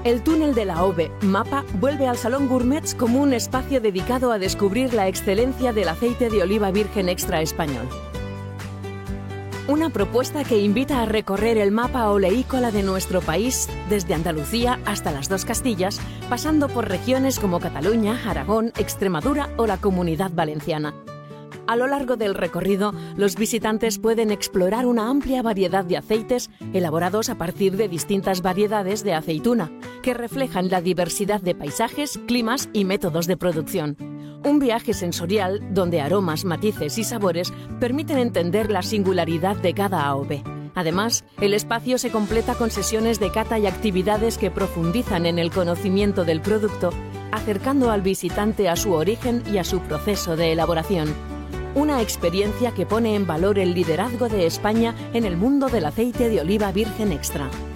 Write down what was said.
El túnel de la Ove, MAPA, vuelve al Salón Gourmets como un espacio dedicado a descubrir la excelencia del aceite de oliva virgen extra español. Una propuesta que invita a recorrer el mapa oleícola de nuestro país, desde Andalucía hasta las dos Castillas, pasando por regiones como Cataluña, Aragón, Extremadura o la Comunidad Valenciana. A lo largo del recorrido, los visitantes pueden explorar una amplia variedad de aceites elaborados a partir de distintas variedades de aceituna, que reflejan la diversidad de paisajes, climas y métodos de producción. Un viaje sensorial donde aromas, matices y sabores permiten entender la singularidad de cada AOV. Además, el espacio se completa con sesiones de cata y actividades que profundizan en el conocimiento del producto, acercando al visitante a su origen y a su proceso de elaboración. Una experiencia que pone en valor el liderazgo de España en el mundo del aceite de oliva virgen extra.